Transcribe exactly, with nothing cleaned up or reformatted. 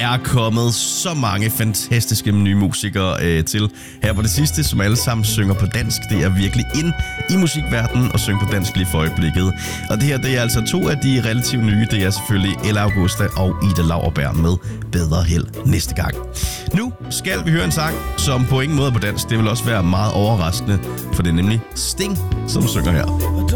er kommet så mange fantastiske nye musikere øh, til her på det sidste, som alle sammen synger på dansk. Det er virkelig ind i musikverdenen og synger på dansk lige for øjeblikket. Og det her, det er altså to af de relativt nye. Det er selvfølgelig Ella Augusta og Ida Lauerberg med Bedre Held næste gang. Nu skal vi høre en sang, som på ingen måde er på dansk. Det vil også være meget overraskende, for det er nemlig Sting, som synger her.